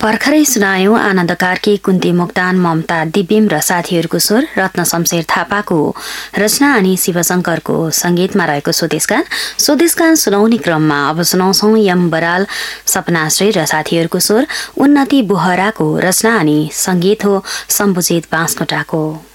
भर्खरै सुनायौं आनन्द कार्की, कुन्ती मोक्तान, ममता दिव्यम र साथीहरूको स्वर, रत्न शमशेर थापाको रचना अनि शिवशंकरको संगीतमा रहेको स्वदेशगान सुनाउने क्रममा अब सुनाउँछौं यम बराल, सपनाश्री र साथीहरूको स्वर, उन्नति बोहराको रचना अनि संगीत हो शम्भुजित बाँसकोटाको।